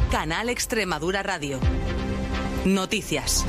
Canal Extremadura Radio. Noticias.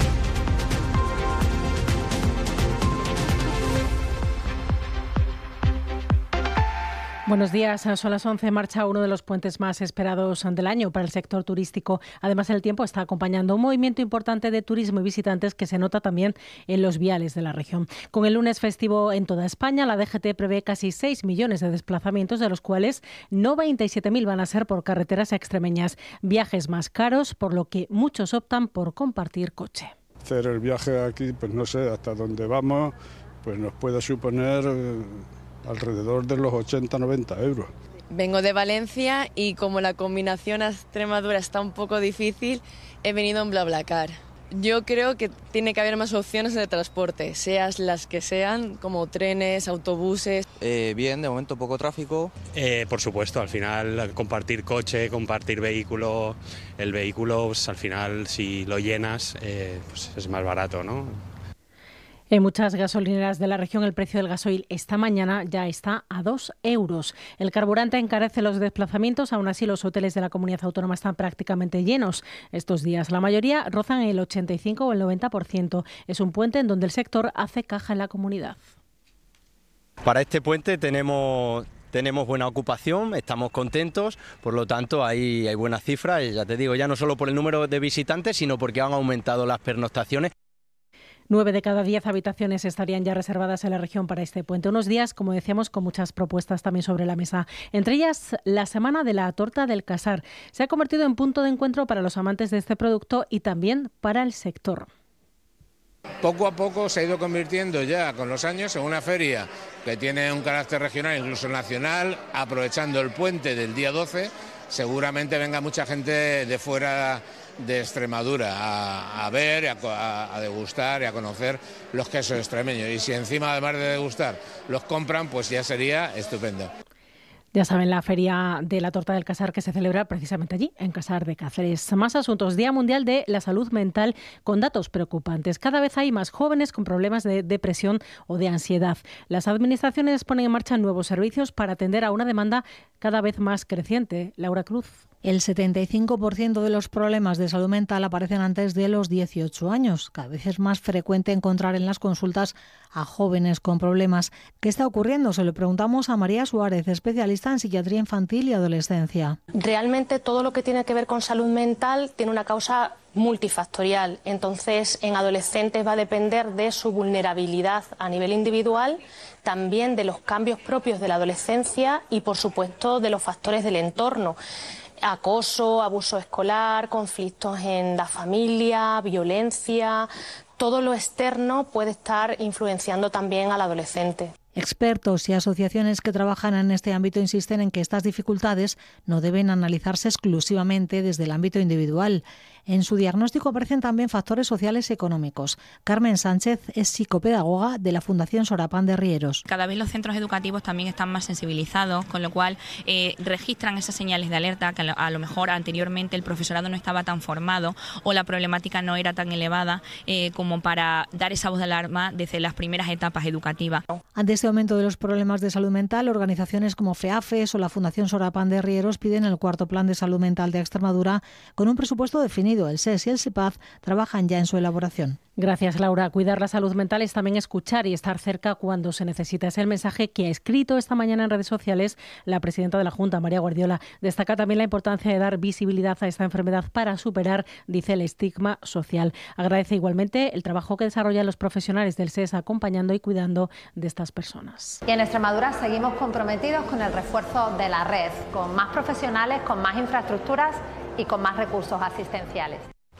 Buenos días, son las 11, marcha uno de los puentes más esperados del año para el sector turístico. Además, el tiempo está acompañando un movimiento importante de turismo y visitantes que se nota también en los viales de la región. Con el lunes festivo en toda España, la DGT prevé casi 6 millones de desplazamientos, de los cuales 97.000 van a ser por carreteras extremeñas. Viajes más caros, por lo que muchos optan por compartir coche. Hacer el viaje aquí, pues no sé, hasta dónde vamos, pues nos puede suponer alrededor de los 80-90 euros. Vengo de Valencia y como la combinación a Extremadura está un poco difícil, he venido en BlaBlaCar. Yo creo que tiene que haber más opciones de transporte, sean las que sean, como trenes, autobuses. Bien, de momento poco tráfico. Por supuesto, al final compartir coche, compartir vehículo, el vehículo pues, al final si lo llenas pues es más barato, ¿no? En muchas gasolineras de la región el precio del gasoil esta mañana ya está a 2 euros. El carburante encarece los desplazamientos, aún así los hoteles de la comunidad autónoma están prácticamente llenos estos días. La mayoría rozan el 85 o el 90%. Es un puente en donde el sector hace caja en la comunidad. Para este puente tenemos buena ocupación, estamos contentos, por lo tanto hay buenas cifras, ya te digo, ya no solo por el número de visitantes, sino porque han aumentado las pernoctaciones. 9 de cada 10 habitaciones estarían ya reservadas en la región para este puente. Unos días, como decíamos, con muchas propuestas también sobre la mesa. Entre ellas, la Semana de la Torta del Casar. Se ha convertido en punto de encuentro para los amantes de este producto y también para el sector. Poco a poco se ha ido convirtiendo ya con los años en una feria que tiene un carácter regional, incluso nacional, aprovechando el puente del día 12. Seguramente venga mucha gente de fuera de Extremadura a ver, a degustar y a conocer los quesos extremeños. Y si encima, además de degustar, los compran, pues ya sería estupendo. Ya saben, la Feria de la Torta del Casar que se celebra precisamente allí, en Casar de Cáceres. Más asuntos. Día Mundial de la Salud Mental con datos preocupantes. Cada vez hay más jóvenes con problemas de depresión o de ansiedad. Las administraciones ponen en marcha nuevos servicios para atender a una demanda cada vez más creciente. Laura Cruz. El 75% de los problemas de salud mental aparecen antes de los 18 años. Cada vez es más frecuente encontrar en las consultas a jóvenes con problemas. ¿Qué está ocurriendo? Se lo preguntamos a María Suárez, especialista en psiquiatría infantil y adolescencia. Realmente todo lo que tiene que ver con salud mental tiene una causa multifactorial. Entonces, en adolescentes va a depender de su vulnerabilidad a nivel individual, también de los cambios propios de la adolescencia y, por supuesto, de los factores del entorno. Acoso, abuso escolar, conflictos en la familia, violencia, todo lo externo puede estar influenciando también al adolescente. Expertos y asociaciones que trabajan en este ámbito insisten en que estas dificultades no deben analizarse exclusivamente desde el ámbito individual. En su diagnóstico aparecen también factores sociales y económicos. Carmen Sánchez es psicopedagoga de la Fundación Sorapán de Rieros. Cada vez los centros educativos también están más sensibilizados, con lo cual registran esas señales de alerta que a lo mejor anteriormente el profesorado no estaba tan formado o la problemática no era tan elevada como para dar esa voz de alarma desde las primeras etapas educativas. Ante este aumento de los problemas de salud mental, organizaciones como FEAFES o la Fundación Sorapán de Rieros piden el cuarto Plan de Salud Mental de Extremadura con un presupuesto definido. El SES y el SEPAZ trabajan ya en su elaboración. Gracias, Laura. Cuidar la salud mental es también escuchar y estar cerca cuando se necesita. Es el mensaje que ha escrito esta mañana en redes sociales la presidenta de la Junta, María Guardiola. Destaca también la importancia de dar visibilidad a esta enfermedad para superar, dice, el estigma social. Agradece igualmente el trabajo que desarrollan los profesionales del SES acompañando y cuidando de estas personas. Y en Extremadura seguimos comprometidos con el refuerzo de la red, con más profesionales, con más infraestructuras y con más recursos asistenciales.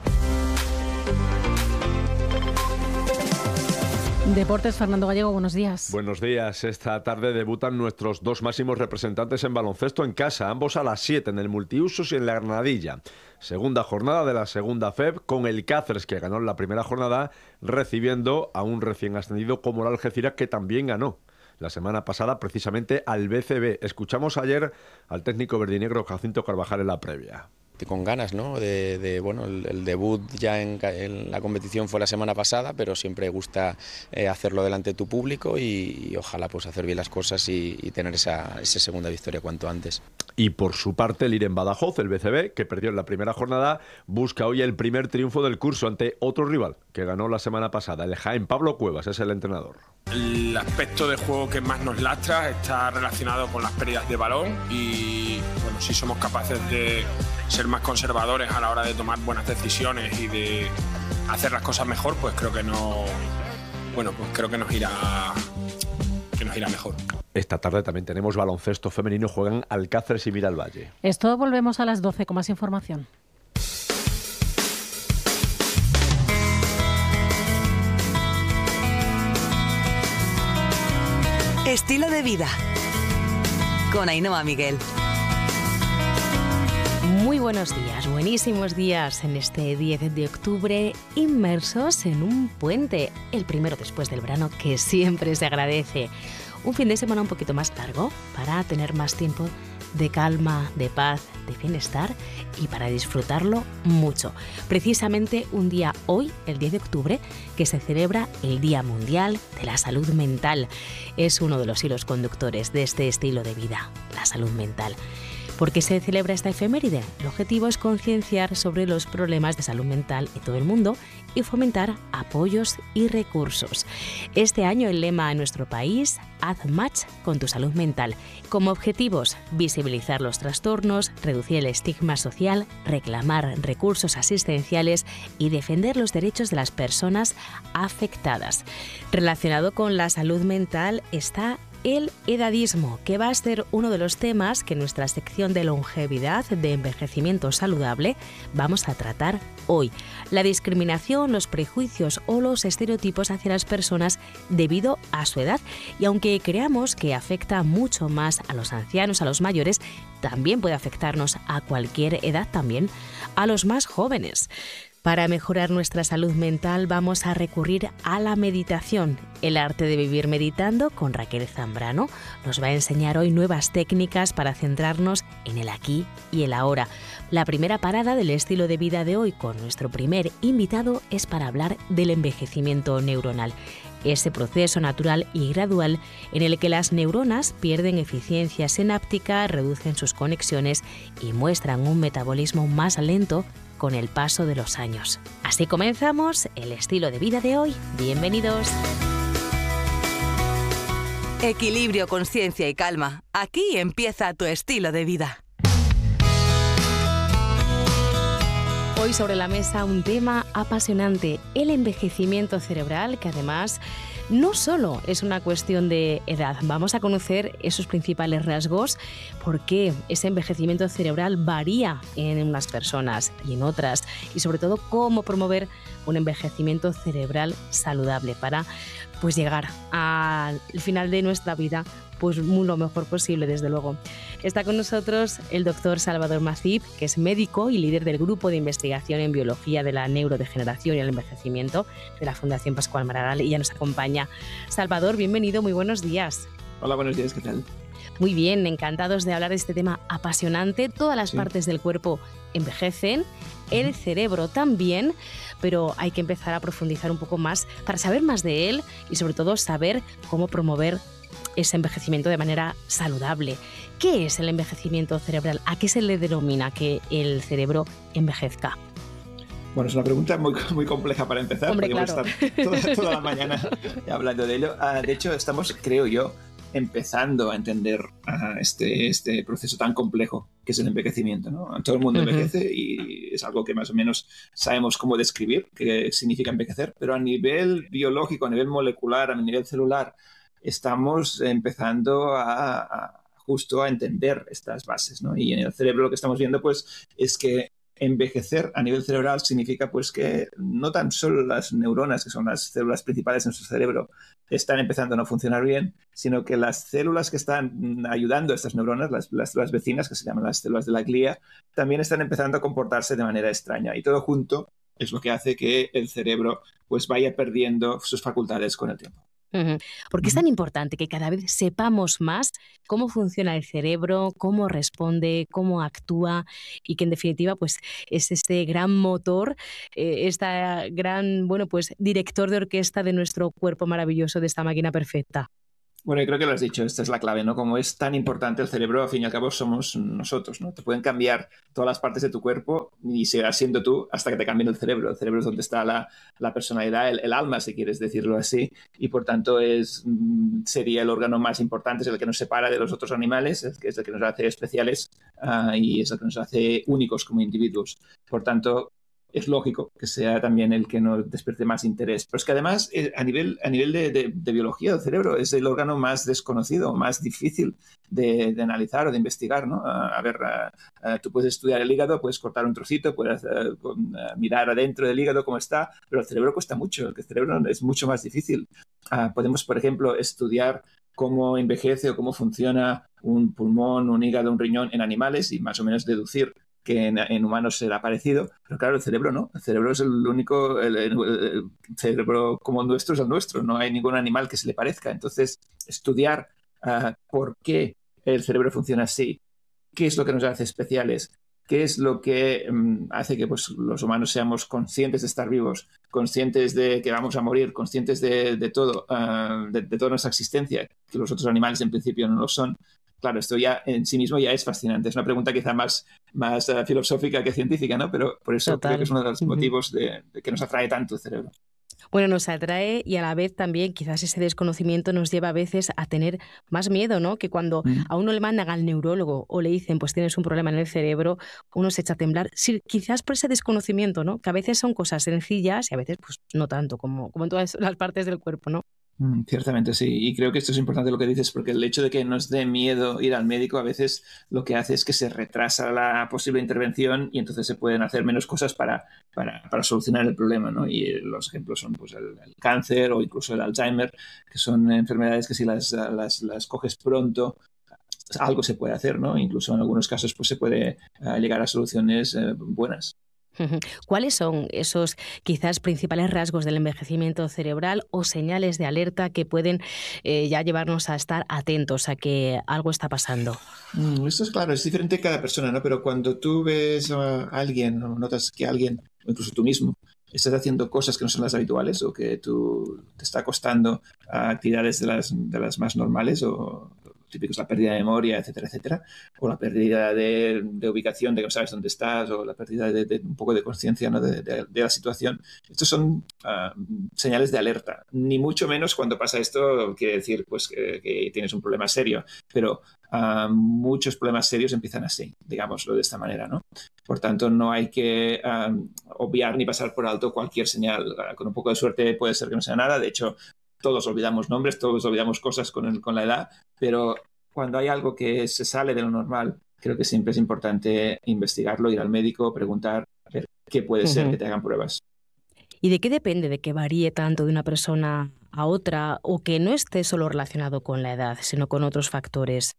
Deportes, Fernando Gallego, buenos días. Buenos días. Esta tarde debutan nuestros dos máximos representantes en baloncesto en casa, ambos a las 7 en el Multiusos y en la Granadilla. Segunda jornada de la segunda FEB con el Cáceres, que ganó en la primera jornada, recibiendo a un recién ascendido como el Algeciras, que también ganó la semana pasada precisamente al BCB. Escuchamos ayer al técnico verdinegro Jacinto Carvajal en la previa. con ganas, ¿no? Bueno, el debut ya en la competición fue la semana pasada, pero siempre gusta hacerlo delante de tu público y ojalá pues hacer bien las cosas y tener esa segunda victoria cuanto antes. Y por su parte, el IREM Badajoz, el BCB, que perdió en la primera jornada, busca hoy el primer triunfo del curso ante otro rival que ganó la semana pasada, el Jaén. Pablo Cuevas es el entrenador. El aspecto de juego que más nos lastra está relacionado con las pérdidas de balón y bueno, si somos capaces de ser más conservadores a la hora de tomar buenas decisiones y de hacer las cosas mejor, pues creo que nos irá mejor. Esta tarde también tenemos baloncesto femenino, juegan Alcáceres y Miralvalle. Esto volvemos a las 12 con más información. Estilo de vida con Ainhoa Miguel. Muy buenos días, buenísimos días en este 10 de octubre, inmersos en un puente, el primero después del verano, que siempre se agradece. Un fin de semana un poquito más largo para tener más tiempo de calma, de paz, de bienestar y para disfrutarlo mucho. Precisamente un día hoy, el 10 de octubre, que se celebra el Día Mundial de la Salud Mental. Es uno de los hilos conductores de este estilo de vida, la salud mental. ¿Por qué se celebra esta efeméride? El objetivo es concienciar sobre los problemas de salud mental en todo el mundo y fomentar apoyos y recursos. Este año el lema en nuestro país, haz match con tu salud mental. Como objetivos, visibilizar los trastornos, reducir el estigma social, reclamar recursos asistenciales y defender los derechos de las personas afectadas. Relacionado con la salud mental está el edadismo, que va a ser uno de los temas que en nuestra sección de longevidad, de envejecimiento saludable, vamos a tratar hoy. La discriminación, los prejuicios o los estereotipos hacia las personas debido a su edad. Y aunque creamos que afecta mucho más a los ancianos, a los mayores, también puede afectarnos a cualquier edad, también a los más jóvenes. Para mejorar nuestra salud mental vamos a recurrir a la meditación. El arte de vivir meditando con Raquel Zambrano nos va a enseñar hoy nuevas técnicas para centrarnos en el aquí y el ahora. La primera parada del estilo de vida de hoy con nuestro primer invitado es para hablar del envejecimiento neuronal. Ese proceso natural y gradual en el que las neuronas pierden eficiencia sináptica, reducen sus conexiones y muestran un metabolismo más lento con el paso de los años. Así comenzamos el estilo de vida de hoy. Bienvenidos. Equilibrio, conciencia y calma. Aquí empieza tu estilo de vida. Hoy sobre la mesa un tema apasionante, el envejecimiento cerebral, que además no solo es una cuestión de edad. Vamos a conocer esos principales rasgos, por qué ese envejecimiento cerebral varía en unas personas y en otras, y sobre todo cómo promover un envejecimiento cerebral saludable para llegar al final de nuestra vida lo mejor posible, desde luego. Está con nosotros el doctor Salvador Macip, que es médico y líder del Grupo de Investigación en Biología de la Neurodegeneración y el Envejecimiento de la Fundación Pascual Maragall, y ya nos acompaña. Salvador, bienvenido, muy buenos días. Hola, buenos días, ¿qué tal? Muy bien, encantados de hablar de este tema apasionante. Todas las partes del cuerpo envejecen, el cerebro también, pero hay que empezar a profundizar un poco más para saber más de él y sobre todo saber cómo promover ese envejecimiento de manera saludable. ¿Qué es el envejecimiento cerebral? ¿A qué se le denomina que el cerebro envejezca? Bueno, es una pregunta muy compleja para empezar. Hombre, podemos estar toda la mañana hablando de ello. De hecho, estamos, creo yo, empezando a entender este proceso tan complejo que es el envejecimiento, ¿no? Todo el mundo envejece y es algo que más o menos sabemos cómo describir, qué significa envejecer, pero a nivel biológico, a nivel molecular, a nivel celular, estamos empezando justo a entender estas bases, ¿no? Y en el cerebro lo que estamos viendo es que envejecer a nivel cerebral significa que no tan solo las neuronas, que son las células principales en nuestro cerebro, están empezando a no funcionar bien, sino que las células que están ayudando a estas neuronas, las células vecinas, que se llaman las células de la glía, también están empezando a comportarse de manera extraña. Y todo junto es lo que hace que el cerebro vaya perdiendo sus facultades con el tiempo. ¿Por qué es tan importante que cada vez sepamos más cómo funciona el cerebro, cómo responde, cómo actúa y que en definitiva pues es este gran motor, esta gran, bueno, pues director de orquesta de nuestro cuerpo maravilloso, de esta máquina perfecta? Bueno, yo creo que lo has dicho, esta es la clave, ¿no? Como es tan importante el cerebro, al fin y al cabo somos nosotros, ¿no? Te pueden cambiar todas las partes de tu cuerpo y seguirás siendo tú hasta que te cambien el cerebro. El cerebro es donde está la personalidad, el alma, si quieres decirlo así, y por tanto sería el órgano más importante, es el que nos separa de los otros animales, es el que nos hace especiales y es el que nos hace únicos como individuos. Por tanto, es lógico que sea también el que nos despierte más interés. Pero es que además, a nivel de biología del cerebro, es el órgano más desconocido, más difícil de analizar o de investigar, ¿no? Tú puedes estudiar el hígado, puedes cortar un trocito, puedes mirar adentro del hígado cómo está, pero el cerebro cuesta mucho, el cerebro es mucho más difícil. Podemos, por ejemplo, estudiar cómo envejece o cómo funciona un pulmón, un hígado, un riñón en animales y más o menos deducir que en humanos será parecido, pero claro, el cerebro no. El cerebro es el único, el cerebro como nuestro es el nuestro, no hay ningún animal que se le parezca. Entonces, estudiar por qué el cerebro funciona así, qué es lo que nos hace especiales, qué es lo que hace que pues, los humanos seamos conscientes de estar vivos, conscientes de que vamos a morir, conscientes de todo, de toda nuestra existencia, que los otros animales en principio no lo son. Claro, esto ya en sí mismo ya es fascinante. Es una pregunta quizá más filosófica que científica, ¿no? Pero por eso creo que es uno de los motivos de que nos atrae tanto el cerebro. Bueno, nos atrae y a la vez también quizás ese desconocimiento nos lleva a veces a tener más miedo, ¿no? Que cuando a uno le mandan al neurólogo o le dicen pues tienes un problema en el cerebro, uno se echa a temblar. Sí, quizás por ese desconocimiento, ¿no? Que a veces son cosas sencillas y a veces pues no tanto como en todas las partes del cuerpo, ¿no? Ciertamente, sí. Y creo que esto es importante lo que dices, porque el hecho de que nos dé miedo ir al médico a veces lo que hace es que se retrasa la posible intervención y entonces se pueden hacer menos cosas para solucionar el problema, ¿no? Y los ejemplos son pues, el cáncer o incluso el Alzheimer, que son enfermedades que si las coges pronto, algo se puede hacer, ¿no? Incluso en algunos casos pues, se puede llegar a soluciones buenas. ¿Cuáles son esos quizás principales rasgos del envejecimiento cerebral o señales de alerta que pueden ya llevarnos a estar atentos a que algo está pasando? Esto es claro, es diferente en cada persona, ¿no? Pero cuando tú ves a alguien o notas que alguien, o incluso tú mismo, estás haciendo cosas que no son las habituales o que te está costando actividades de las más normales o típicos, la pérdida de memoria, etcétera, etcétera, o la pérdida de ubicación, de que no sabes dónde estás, o la pérdida de un poco de conciencia, ¿no? de la situación. Estos son señales de alerta. Ni mucho menos cuando pasa esto quiere decir pues, que tienes un problema serio, pero muchos problemas serios empiezan así, digámoslo de esta manera, ¿no? Por tanto, no hay que obviar ni pasar por alto cualquier señal. Con un poco de suerte puede ser que no sea nada. De hecho, todos olvidamos nombres, todos olvidamos cosas con la edad, pero cuando hay algo que se sale de lo normal, creo que siempre es importante investigarlo, ir al médico, preguntar, a ver qué puede ser, que te hagan pruebas. ¿Y de qué depende de que varíe tanto de una persona a otra o que no esté solo relacionado con la edad, sino con otros factores?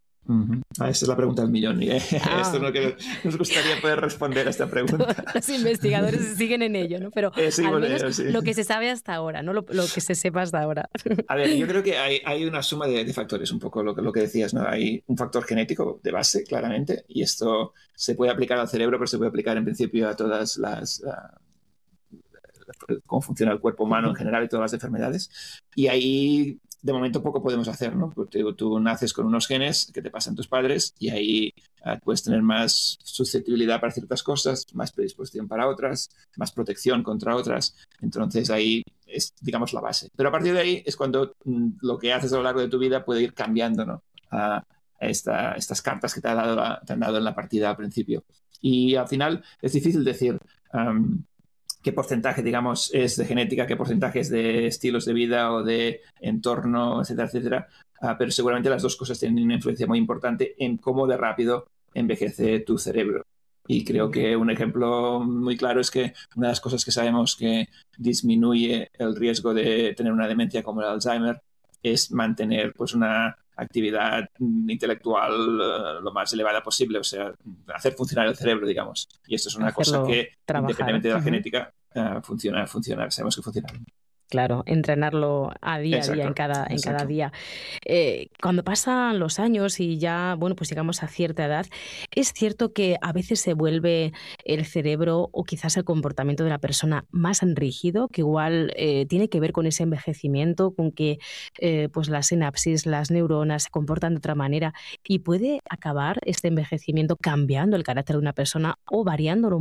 Esta es la pregunta del millón. Esto es lo que nos gustaría poder responder a esta pregunta. Los investigadores siguen en ello, ¿no? Pero sí, al menos sí. Lo que se sabe hasta ahora, no lo que se sepa hasta ahora. A ver, yo creo que hay una suma de factores, un poco lo que decías, ¿no? Hay un factor genético de base, claramente, y esto se puede aplicar al cerebro, pero se puede aplicar en principio a todas cómo funciona el cuerpo humano en general y todas las enfermedades. Y ahí de momento poco podemos hacer, ¿no? Porque tú naces con unos genes que te pasan tus padres y ahí puedes tener más susceptibilidad para ciertas cosas, más predisposición para otras, más protección contra otras. Entonces ahí es, digamos, la base. Pero a partir de ahí es cuando lo que haces a lo largo de tu vida puede ir cambiando, ¿no? Estas cartas que te han dado en la partida al principio. Y al final es difícil decir qué porcentaje, digamos, es de genética, qué porcentaje es de estilos de vida o de entorno, etcétera, etcétera. Pero seguramente las dos cosas tienen una influencia muy importante en cómo de rápido envejece tu cerebro. Y creo que un ejemplo muy claro es que una de las cosas que sabemos que disminuye el riesgo de tener una demencia como el Alzheimer es mantener pues, una actividad intelectual lo más elevada posible, o sea, hacer funcionar el cerebro, digamos. Y esto es una cosa que, independientemente de la genética, funciona, sabemos que funciona. Claro, entrenarlo a día, en cada día. Cuando pasan los años y ya, bueno, pues llegamos a cierta edad, es cierto que a veces se vuelve el cerebro o quizás el comportamiento de la persona más rígido, que igual tiene que ver con ese envejecimiento, con que pues las sinapsis, las neuronas se comportan de otra manera, y puede acabar este envejecimiento cambiando el carácter de una persona o variándolo